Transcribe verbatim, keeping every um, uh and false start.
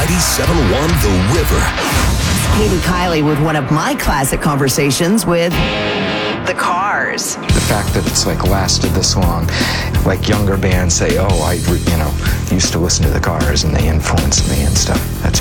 ninety-seven point one The River. Katie Kiley with one of my classic conversations with The Cars. The fact that it's like lasted this long, like younger bands say, oh, I, you know, used to listen to The Cars and they influenced me and stuff. That's